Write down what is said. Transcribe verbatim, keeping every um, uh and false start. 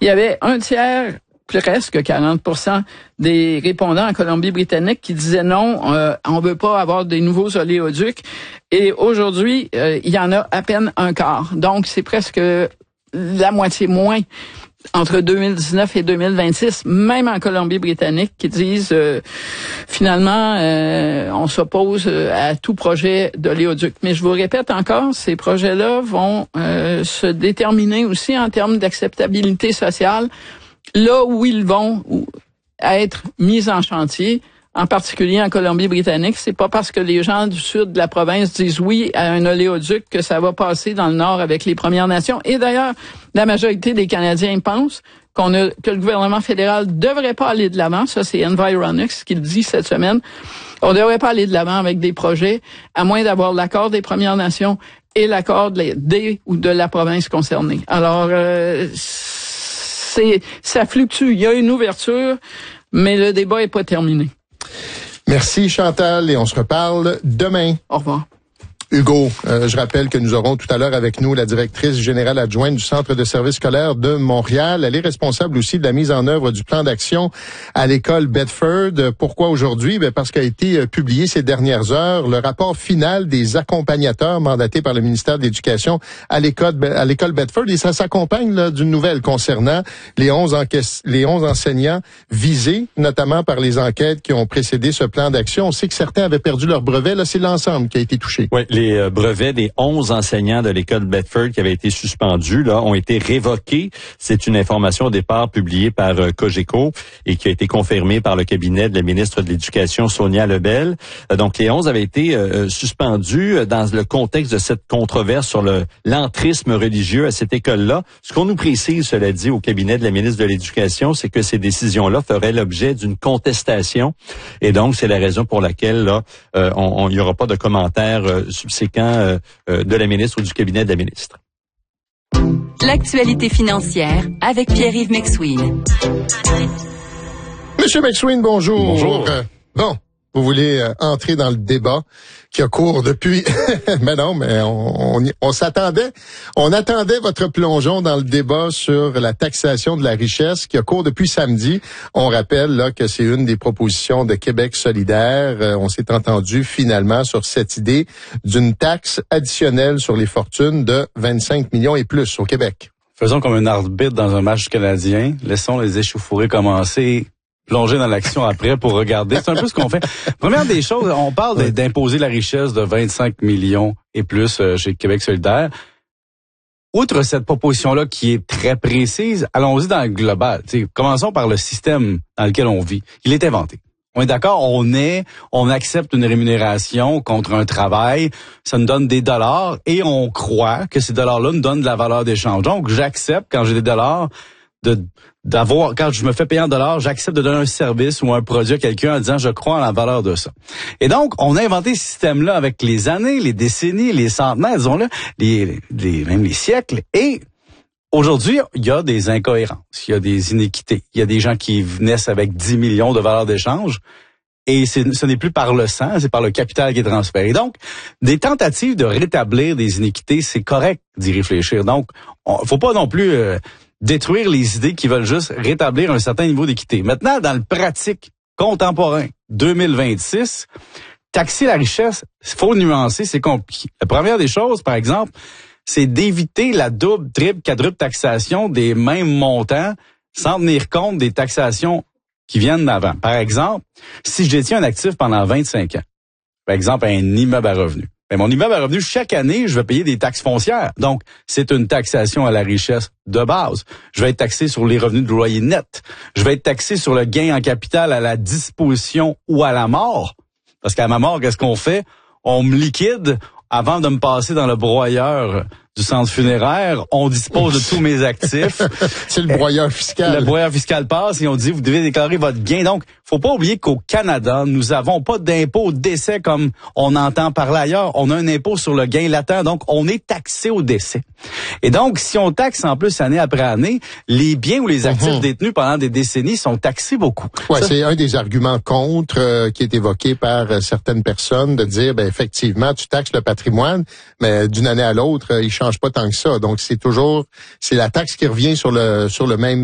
il y avait un tiers, presque quarante pour cent des répondants en Colombie-Britannique qui disaient non, euh, on veut pas avoir des nouveaux oléoducs. Et aujourd'hui, euh, il y en a à peine un quart. Donc, c'est presque la moitié moins entre deux mille dix-neuf et deux mille vingt-six, même en Colombie-Britannique, qui disent euh, finalement, euh, on s'oppose à tout projet d'oléoduc. Mais je vous répète encore, ces projets-là vont euh, se déterminer aussi en termes d'acceptabilité sociale, là où ils vont être mis en chantier. En particulier en Colombie-Britannique, c'est pas parce que les gens du sud de la province disent oui à un oléoduc que ça va passer dans le nord avec les Premières Nations. Et d'ailleurs, la majorité des Canadiens pensent qu'on a, que le gouvernement fédéral devrait pas aller de l'avant. Ça, c'est Environics qui le dit cette semaine. On devrait pas aller de l'avant avec des projets, à moins d'avoir l'accord des Premières Nations et l'accord de des ou de la province concernée. Alors, euh, c'est, ça fluctue. Il y a une ouverture, mais le débat est pas terminé. Merci Chantal et on se reparle demain. Au revoir. Hugo, euh, je rappelle que nous aurons tout à l'heure avec nous la directrice générale adjointe du Centre de services scolaires de Montréal. Elle est responsable aussi de la mise en œuvre du plan d'action à l'école Bedford. Pourquoi aujourd'hui? Ben parce qu'a été publié ces dernières heures le rapport final des accompagnateurs mandatés par le ministère de l'Éducation à l'école à l'école Bedford. Et ça s'accompagne là, d'une nouvelle concernant les onze enca- les onze enseignants visés, notamment par les enquêtes qui ont précédé ce plan d'action. On sait que certains avaient perdu leur brevet. Là, c'est l'ensemble qui a été touché. Oui, les Les brevets des onze enseignants de l'école Bedford qui avaient été suspendus là ont été révoqués. C'est une information au départ publiée par euh, Cogeco et qui a été confirmée par le cabinet de la ministre de l'Éducation, Sonia Lebel. Euh, donc, les onze avaient été euh, suspendus dans le contexte de cette controverse sur le l'entrisme religieux à cette école-là. Ce qu'on nous précise, cela dit, au cabinet de la ministre de l'Éducation, c'est que ces décisions-là feraient l'objet d'une contestation. Et donc, c'est la raison pour laquelle là, euh, on, on, il n'y aura pas de commentaires euh, subséquents euh, euh, de la ministre ou du cabinet de la ministre. L'actualité financière avec Pierre-Yves McSween. Monsieur McSween, bonjour. Bonjour. Euh, bon, vous voulez euh, entrer dans le débat qui a cours depuis... mais non, mais on, on, on s'attendait, on attendait votre plongeon dans le débat sur la taxation de la richesse qui a cours depuis samedi. On rappelle là que c'est une des propositions de Québec solidaire. Euh, on s'est entendu finalement sur cette idée d'une taxe additionnelle sur les fortunes de vingt-cinq millions et plus au Québec. Faisons comme un arbitre dans un match canadien. Laissons les échauffourées commencer. Plonger dans l'action après pour regarder. C'est un peu ce qu'on fait. Première des choses, on parle d'imposer la richesse de vingt-cinq millions et plus chez Québec solidaire. Outre cette proposition-là qui est très précise, allons-y dans le global. T'sais, commençons par le système dans lequel on vit. Il est inventé. On est d'accord, on est, on accepte une rémunération contre un travail, ça nous donne des dollars et on croit que ces dollars-là nous donnent de la valeur d'échange. Donc, j'accepte quand j'ai des dollars de d'avoir, quand je me fais payer en dollars, j'accepte de donner un service ou un produit à quelqu'un en disant je crois en la valeur de ça. Et donc, on a inventé ce système-là avec les années, les décennies, les centenaires, disons-le, les, les, même les siècles. Et aujourd'hui, il y a des incohérences, il y a des inéquités. Il y a des gens qui naissent avec dix millions de valeurs d'échange. Et c'est, ce n'est plus par le sang, c'est par le capital qui est transféré. Donc, des tentatives de rétablir des inéquités, c'est correct d'y réfléchir. Donc, on, faut pas non plus euh, détruire les idées qui veulent juste rétablir un certain niveau d'équité. Maintenant, dans le pratique contemporain, deux mille vingt-six, taxer la richesse, il faut nuancer, c'est compliqué. La première des choses, par exemple, c'est d'éviter la double, triple, quadruple taxation des mêmes montants sans tenir compte des taxations qui viennent d'avant. Par exemple, si je détiens un actif pendant vingt-cinq ans, par exemple un immeuble à revenus, ben mon immeuble à revenus, chaque année, je vais payer des taxes foncières. Donc, c'est une taxation à la richesse de base. Je vais être taxé sur les revenus de loyer net. Je vais être taxé sur le gain en capital à la disposition ou à la mort. Parce qu'à ma mort, qu'est-ce qu'on fait? On me liquide avant de me passer dans le broyeur du centre funéraire, on dispose de tous mes actifs. C'est le broyeur fiscal. Le broyeur fiscal passe et on dit, vous devez déclarer votre gain. Donc, faut pas oublier qu'au Canada, nous avons pas d'impôt au décès comme on entend parler ailleurs. On a un impôt sur le gain latent, donc on est taxé au décès. Et donc, si on taxe en plus année après année, les biens ou les actifs mm-hmm. détenus pendant des décennies sont taxés beaucoup. Ouais, Ça, c'est un des arguments contre euh, qui est évoqué par euh, certaines personnes de dire, ben effectivement, tu taxes le patrimoine, mais d'une année à l'autre, euh, il change pas tant que ça. Donc, c'est toujours, c'est la taxe qui revient sur le sur le même